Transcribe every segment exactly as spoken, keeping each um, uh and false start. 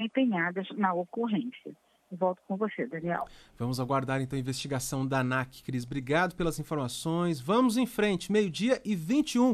empenhadas na ocorrência. Volto com você, Daniel. Vamos aguardar então a investigação da ANAC. Cris, obrigado pelas informações. Vamos em frente, meio-dia e vinte e um.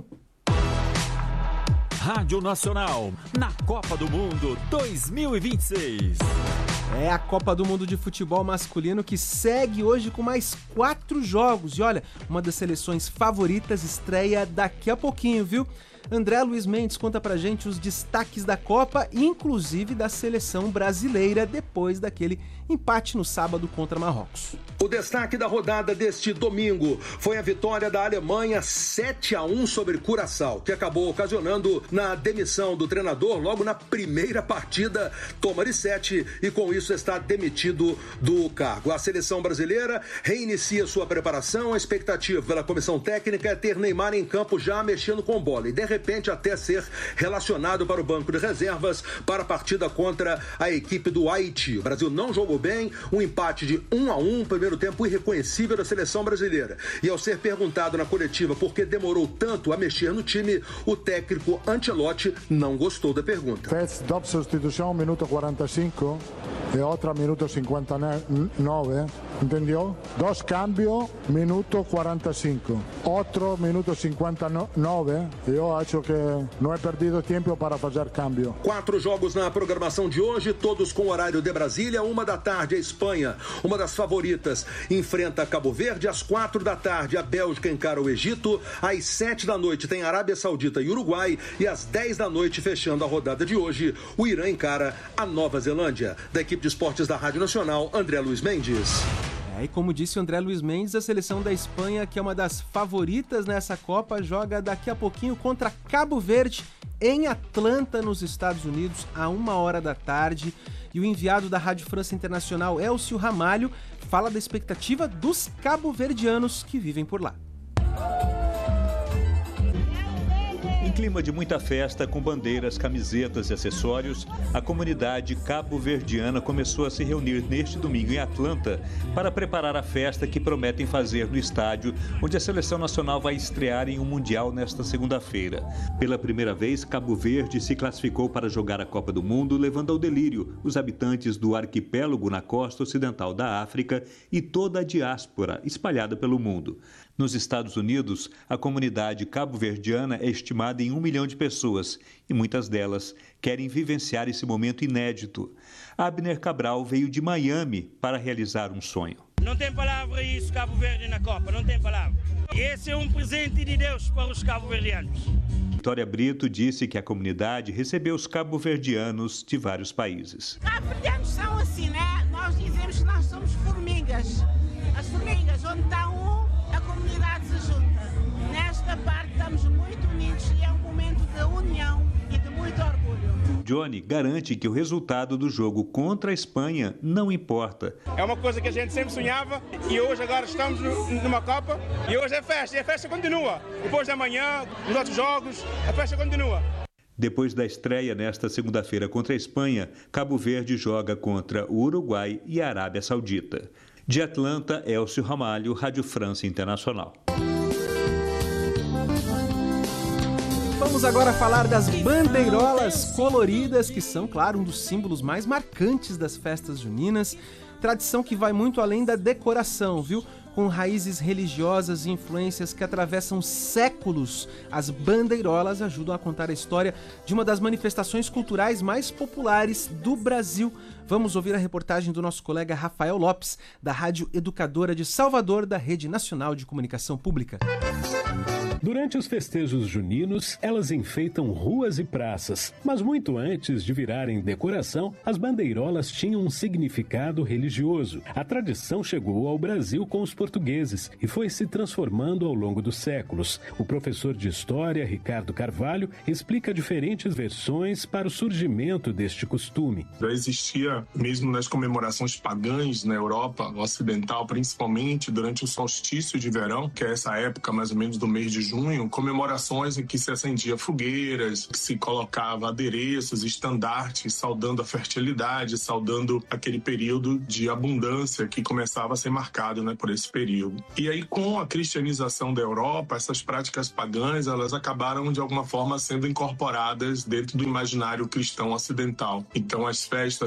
Rádio Nacional, na Copa do Mundo dois mil e vinte e seis. É a Copa do Mundo de Futebol Masculino que segue hoje com mais quatro jogos. E olha, uma das seleções favoritas estreia daqui a pouquinho, viu? André Luiz Mendes conta pra gente os destaques da Copa, inclusive da seleção brasileira, depois daquele empate no sábado contra Marrocos. O destaque da rodada deste domingo foi a vitória da Alemanha sete a um sobre Curaçao, que acabou ocasionando na demissão do treinador logo na primeira partida, toma de sete, e com isso está demitido do cargo. A seleção brasileira reinicia sua preparação, a expectativa pela comissão técnica é ter Neymar em campo já mexendo com bola e de repente até ser relacionado para o banco de reservas para a partida contra a equipe do Haiti. O Brasil não jogou bem, um empate de um a um, primeiro tempo irreconhecível da seleção brasileira. E ao ser perguntado na coletiva por que demorou tanto a mexer no time, o técnico Ancelotti não gostou da pergunta. Fez dois substituições, minuto quarenta e cinco e outra minuto cinquenta e nove, entendeu? Dois cambios, minuto quarenta e cinco. Outro minuto cinquenta e nove, eu acho que não é perdido tempo para fazer cambio. Quatro jogos na programação de hoje, todos com horário de Brasília. Uma da tarde a Espanha, uma das favoritas, enfrenta Cabo Verde. Às quatro da tarde a Bélgica encara o Egito. Às sete da noite tem Arábia Saudita e Uruguai. E às dez da noite, fechando a rodada de hoje, o Irã encara a Nova Zelândia. Da equipe de esportes da Rádio Nacional, André Luiz Mendes. É, e como disse o André Luiz Mendes, a seleção da Espanha, que é uma das favoritas nessa Copa, joga daqui a pouquinho contra Cabo Verde, em Atlanta, nos Estados Unidos, a uma hora da tarde. E o enviado da Rádio França Internacional, Elcio Ramalho, fala da expectativa dos cabo-verdianos que vivem por lá. Em clima de muita festa, com bandeiras, camisetas e acessórios, a comunidade cabo-verdiana começou a se reunir neste domingo em Atlanta para preparar a festa que prometem fazer no estádio, onde a seleção nacional vai estrear em um Mundial nesta segunda-feira. Pela primeira vez, Cabo Verde se classificou para jogar a Copa do Mundo, levando ao delírio os habitantes do arquipélago na costa ocidental da África e toda a diáspora espalhada pelo mundo. Nos Estados Unidos, a comunidade cabo-verdiana é estimada em um milhão de pessoas e muitas delas querem vivenciar esse momento inédito. Abner Cabral veio de Miami para realizar um sonho. Não tem palavra isso, Cabo Verde na Copa, não tem palavra. Esse é um presente de Deus para os cabo-verdianos. Vitória Brito disse que a comunidade recebeu os cabo-verdianos de vários países. Os cabo-verdianos são assim, né? Nós dizemos que nós somos formigas. As formigas, onde está um, a comunidade se junta. Nesta parte estamos muito unidos e é um momento de união e de muito orgulho. Johnny garante que o resultado do jogo contra a Espanha não importa. É uma coisa que a gente sempre sonhava e hoje agora estamos numa Copa e hoje é festa e a festa continua. Depois da manhã, nos outros jogos, a festa continua. Depois da estreia nesta segunda-feira contra a Espanha, Cabo Verde joga contra o Uruguai e a Arábia Saudita. De Atlanta, Elcio Ramalho, Rádio França Internacional. Vamos agora falar das bandeirolas coloridas, que são, claro, um dos símbolos mais marcantes das festas juninas. Tradição que vai muito além da decoração, viu? Com raízes religiosas e influências que atravessam séculos, as bandeirolas ajudam a contar a história de uma das manifestações culturais mais populares do Brasil. Vamos ouvir a reportagem do nosso colega Rafael Lopes, da Rádio Educadora de Salvador, da Rede Nacional de Comunicação Pública. Durante os festejos juninos, elas enfeitam ruas e praças. Mas muito antes de virarem decoração, as bandeirolas tinham um significado religioso. A tradição chegou ao Brasil com os portugueses e foi se transformando ao longo dos séculos. O professor de História, Ricardo Carvalho, explica diferentes versões para o surgimento deste costume. Já existia, mesmo nas comemorações pagãs na Europa Ocidental, principalmente durante o solstício de verão, que é essa época mais ou menos do mês de junho, comemorações em que se acendia fogueiras, que se colocava adereços, estandartes, saudando a fertilidade, saudando aquele período de abundância que começava a ser marcado, né, por esse período. E aí, com a cristianização da Europa, essas práticas pagãs, elas acabaram de alguma forma sendo incorporadas dentro do imaginário cristão ocidental. Então, as festas